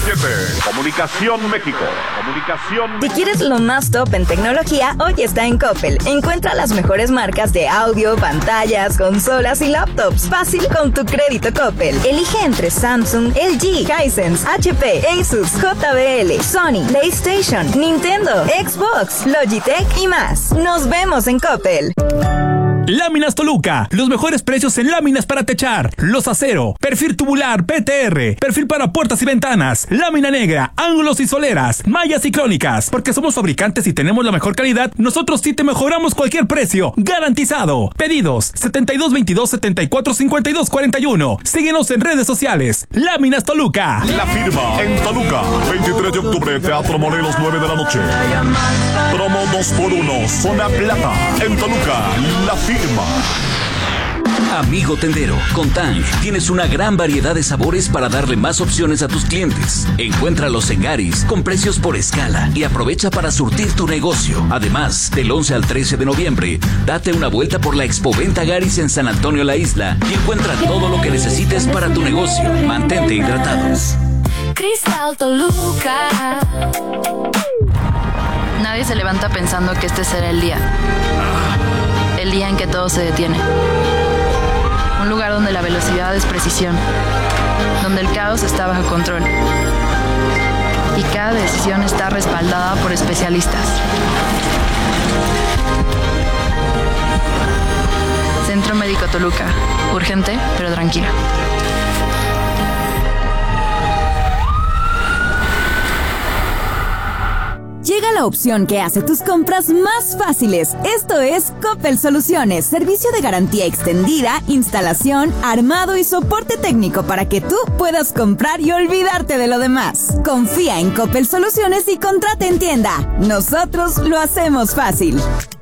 Comunicación México. Si quieres lo más top en tecnología, hoy está en Coppel. Encuentra las mejores marcas de audio, pantallas, consolas y laptops. Fácil con tu crédito Coppel. Elige entre Samsung, LG, Hisense, HP, Asus, JBL, Sony, PlayStation, Nintendo, Xbox, Logitech y más. Nos vemos en Coppel. Láminas Toluca, los mejores precios en láminas para techar, los acero, perfil tubular PTR, perfil para puertas y ventanas, lámina negra, ángulos y soleras, mallas y crónicas. Porque somos fabricantes y tenemos la mejor calidad, nosotros sí te mejoramos cualquier precio, garantizado. Pedidos 7222-745241. Síguenos en redes sociales. Láminas Toluca. La Firma en Toluca, 23 de octubre, Teatro Morelos, 9 de la noche. Promo 2x1, zona plata en Toluca. La Firma. Amigo tendero, con Tang tienes una gran variedad de sabores para darle más opciones a tus clientes. Encuéntralos en Garis con precios por escala y aprovecha para surtir tu negocio. Además, del 11 al 13 de noviembre, date una vuelta por la Expoventa Garis en San Antonio La Isla y encuentra todo lo que necesites para tu negocio. Mantente hidratados. Cristal Toluca. Nadie se levanta pensando que este será el día. El día en que todo se detiene. Un lugar donde la velocidad es precisión. Donde el caos está bajo control. Y cada decisión está respaldada por especialistas. Centro Médico Toluca. Urgente, pero tranquilo. Llega la opción que hace tus compras más fáciles. Esto es Coppel Soluciones, servicio de garantía extendida, instalación, armado y soporte técnico para que tú puedas comprar y olvidarte de lo demás. Confía en Coppel Soluciones y contrata en tienda. Nosotros lo hacemos fácil.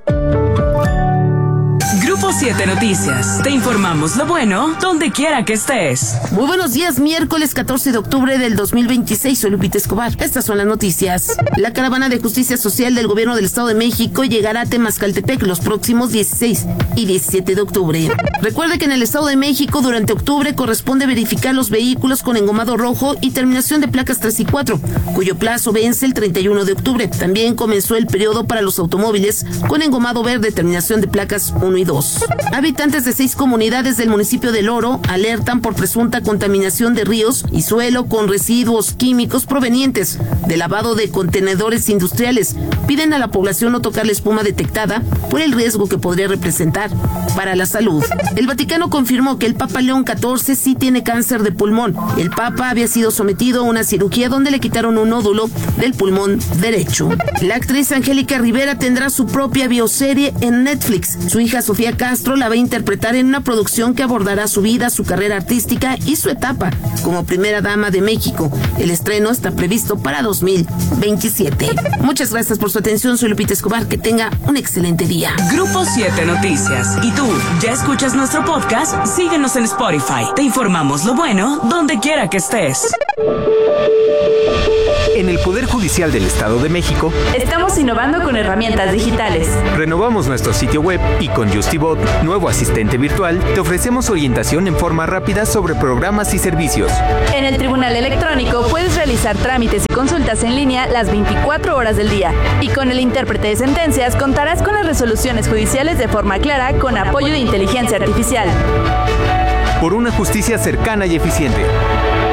Grupo 7 Noticias. Te informamos lo bueno donde quiera que estés. Muy buenos días, miércoles 14 de octubre del 2026. Soy Lupita Escobar. Estas son las noticias. La caravana de justicia social del gobierno del Estado de México llegará a Temascaltepec los próximos 16 y 17 de octubre. Recuerde que en el Estado de México durante octubre corresponde verificar los vehículos con engomado rojo y terminación de placas 3 y 4, cuyo plazo vence el 31 de octubre. También comenzó el periodo para los automóviles con engomado verde, terminación de placas 1 y 2. Habitantes de 6 comunidades del municipio de Loro alertan por presunta contaminación de ríos y suelo con residuos químicos provenientes de lavado de contenedores industriales. Piden a la población no tocar la espuma detectada por el riesgo que podría representar para la salud. El Vaticano confirmó que el Papa León XIV sí tiene cáncer de pulmón. El Papa había sido sometido a una cirugía donde le quitaron un nódulo del pulmón derecho. La actriz Angélica Rivera tendrá su propia bioserie en Netflix. Su hija Sofía Castro la va a interpretar en una producción que abordará su vida, su carrera artística y su etapa como primera dama de México. El estreno está previsto para 2027. Muchas gracias por su atención. Soy Lupita Escobar. Que tenga un excelente día. Grupo 7 Noticias. ¿Y tú ya escuchas nuestro podcast? Síguenos en Spotify. Te informamos lo bueno donde quiera que estés. En el Poder Judicial del Estado de México estamos innovando con herramientas digitales. Renovamos nuestro sitio web y con JustiBot, nuevo asistente virtual, te ofrecemos orientación en forma rápida sobre programas y servicios. En el Tribunal Electrónico puedes realizar trámites y consultas en línea las 24 horas del día. Y con el intérprete de sentencias contarás con las resoluciones judiciales de forma clara con apoyo de inteligencia artificial. Por una justicia cercana y eficiente.